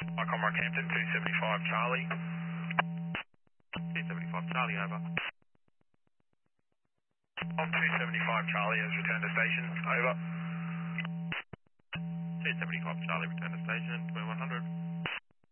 Icon Rockhampton, 275 Charlie. 275 Charlie, over. On 275 Charlie has returned to station, over. 275 Charlie, return to station, 2100.